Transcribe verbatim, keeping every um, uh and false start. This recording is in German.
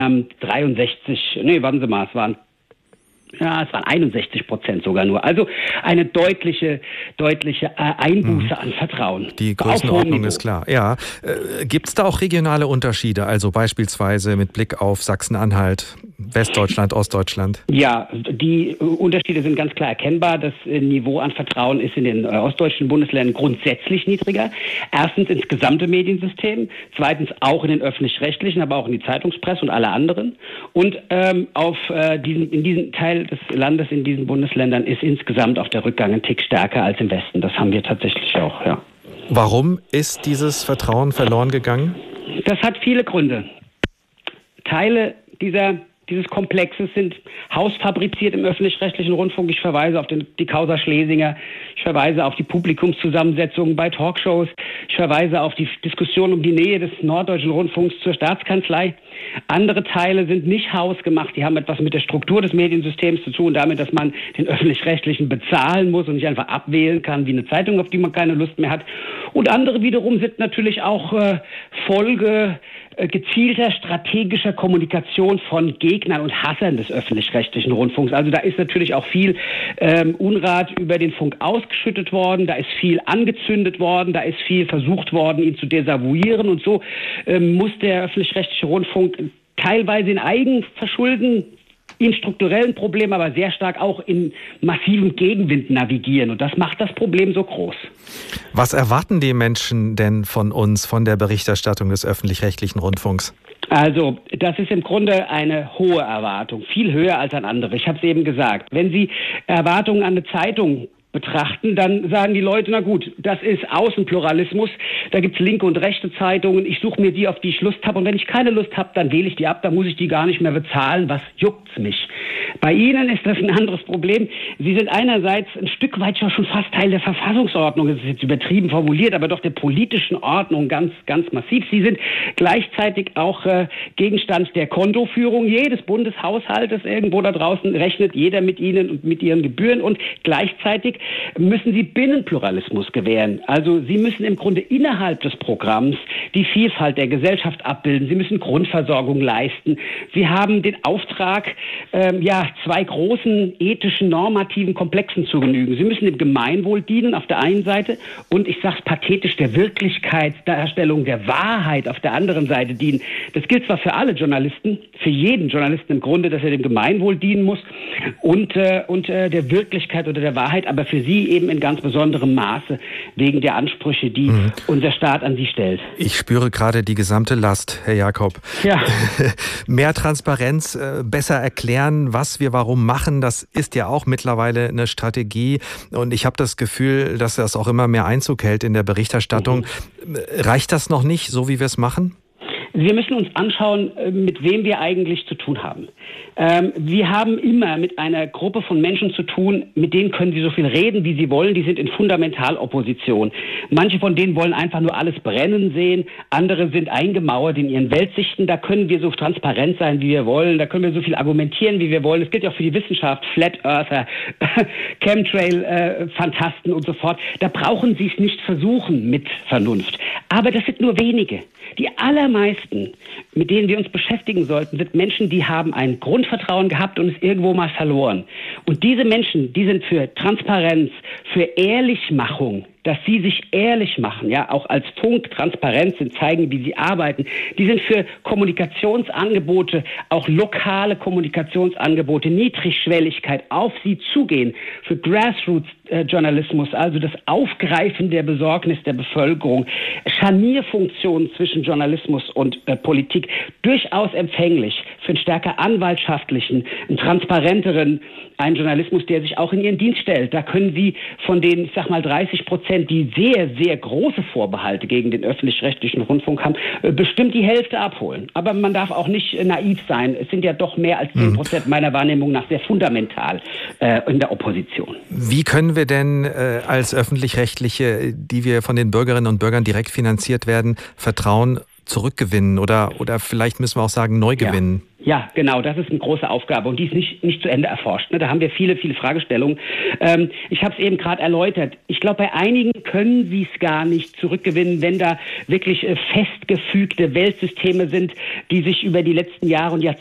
ähm, dreiundsechzig, nee, warten Sie mal, es waren Ja, es waren einundsechzig Prozent sogar nur. Also eine deutliche, deutliche äh, Einbuße mhm. an Vertrauen. Die Größenordnung ist klar. Ja, äh, gibt es da auch regionale Unterschiede? Also beispielsweise mit Blick auf Sachsen-Anhalt, Westdeutschland, Ostdeutschland? Ja, die Unterschiede sind ganz klar erkennbar. Das Niveau an Vertrauen ist in den äh, ostdeutschen Bundesländern grundsätzlich niedriger. Erstens ins gesamte Mediensystem, zweitens auch in den öffentlich-rechtlichen, aber auch in die Zeitungspresse und alle anderen. Und ähm, auf äh, diesen, in diesem Teil des Landes, in diesen Bundesländern, ist insgesamt auch der Rückgang ein Tick stärker als im Westen. Das haben wir tatsächlich auch, ja. Warum ist dieses Vertrauen verloren gegangen? Das hat viele Gründe. Teile dieser dieses Komplexes sind hausfabriziert im öffentlich-rechtlichen Rundfunk. Ich verweise auf den, die Causa Schlesinger, ich verweise auf die Publikumszusammensetzungen bei Talkshows, ich verweise auf die Diskussion um die Nähe des Norddeutschen Rundfunks zur Staatskanzlei. Andere Teile sind nicht hausgemacht, die haben etwas mit der Struktur des Mediensystems zu tun, damit, dass man den öffentlich-rechtlichen bezahlen muss und nicht einfach abwählen kann wie eine Zeitung, auf die man keine Lust mehr hat. Und andere wiederum sind natürlich auch äh, Folge äh, gezielter strategischer Kommunikation von Gegnern und Hassern des öffentlich-rechtlichen Rundfunks. Also da ist natürlich auch viel ähm, Unrat über den Funk ausgeschüttet worden, da ist viel angezündet worden, da ist viel versucht worden, ihn zu desavouieren. Und so ähm, muss der öffentlich-rechtliche Rundfunk teilweise in Eigenverschulden, in strukturellen Problemen, aber sehr stark auch in massivem Gegenwind navigieren. Und das macht das Problem so groß. Was erwarten die Menschen denn von uns, von der Berichterstattung des öffentlich-rechtlichen Rundfunks? Also, das ist im Grunde eine hohe Erwartung, viel höher als an andere. Ich habe es eben gesagt. Wenn Sie Erwartungen an eine Zeitung betrachten, dann sagen die Leute, na gut, das ist Außenpluralismus, da gibt's linke und rechte Zeitungen, ich suche mir die, auf die ich Lust habe, und wenn ich keine Lust habe, dann wähle ich die ab, dann muss ich die gar nicht mehr bezahlen, was juckt's mich? Bei Ihnen ist das ein anderes Problem. Sie sind einerseits ein Stück weit schon fast Teil der Verfassungsordnung, das ist jetzt übertrieben formuliert, aber doch der politischen Ordnung ganz, ganz massiv. Sie sind gleichzeitig auch äh, Gegenstand der Kontoführung jedes Bundeshaushaltes irgendwo da draußen, rechnet jeder mit Ihnen und mit Ihren Gebühren, und gleichzeitig müssen Sie Binnenpluralismus gewähren. Also Sie müssen im Grunde innerhalb des Programms die Vielfalt der Gesellschaft abbilden. Sie müssen Grundversorgung leisten. Sie haben den Auftrag, ähm, ja, zwei großen ethischen, normativen Komplexen zu genügen. Sie müssen dem Gemeinwohl dienen auf der einen Seite und, ich sage es pathetisch, der Wirklichkeitsdarstellung, der Wahrheit auf der anderen Seite dienen. Das gilt zwar für alle Journalisten, für jeden Journalisten im Grunde, dass er dem Gemeinwohl dienen muss und, äh, und äh, der Wirklichkeit oder der Wahrheit, aber für Sie eben in ganz besonderem Maße wegen der Ansprüche, die mhm. unser Staat an Sie stellt. Ich spüre gerade die gesamte Last, Herr Jakob. Ja. Mehr Transparenz, besser erklären, was wir warum machen, das ist ja auch mittlerweile eine Strategie. Und ich habe das Gefühl, dass das auch immer mehr Einzug hält in der Berichterstattung. Mhm. Reicht das noch nicht, so wie wir es machen? Wir müssen uns anschauen, mit wem wir eigentlich zu tun haben. Ähm, wir haben immer mit einer Gruppe von Menschen zu tun, mit denen können Sie so viel reden, wie Sie wollen. Die sind in Fundamentalopposition. Manche von denen wollen einfach nur alles brennen sehen. Andere sind eingemauert in ihren Weltsichten. Da können wir so transparent sein, wie wir wollen. Da können wir so viel argumentieren, wie wir wollen. Das gilt ja auch für die Wissenschaft, Flat Earther, Chemtrail-Fantasten und so fort. Da brauchen Sie es nicht versuchen mit Vernunft. Aber das sind nur wenige. Die allermeisten, mit denen wir uns beschäftigen sollten, sind Menschen, die haben ein Grundvertrauen gehabt und es irgendwo mal verloren. Und diese Menschen, die sind für Transparenz, für Ehrlichmachung, dass sie sich ehrlich machen, ja, auch als Funk transparent sind, zeigen, wie sie arbeiten. Die sind für Kommunikationsangebote, auch lokale Kommunikationsangebote, Niedrigschwelligkeit, auf sie zugehen, für Grassroots-Journalismus, also das Aufgreifen der Besorgnis der Bevölkerung, Scharnierfunktionen zwischen Journalismus und äh, Politik, durchaus empfänglich für einen stärker anwaltschaftlichen, einen transparenteren, einen Journalismus, der sich auch in ihren Dienst stellt. Da können Sie von den, ich sag mal, dreißig Prozent, die sehr, sehr große Vorbehalte gegen den öffentlich-rechtlichen Rundfunk haben, bestimmt die Hälfte abholen. Aber man darf auch nicht naiv sein. Es sind ja doch mehr als zehn Prozent meiner Wahrnehmung nach sehr fundamental äh, in der Opposition. Wie können wir denn äh, als öffentlich-rechtliche, die wir von den Bürgerinnen und Bürgern direkt finanziert werden, Vertrauen zurückgewinnen oder, oder vielleicht müssen wir auch sagen, neu gewinnen? Ja. Ja, genau, das ist eine große Aufgabe und die ist nicht, nicht zu Ende erforscht. Ne? Da haben wir viele, viele Fragestellungen. Ähm, ich habe es eben gerade erläutert. Ich glaube, bei einigen können sie es gar nicht zurückgewinnen, wenn da wirklich äh, festgefügte Weltsysteme sind, die sich über die letzten Jahre und Jahrzehnte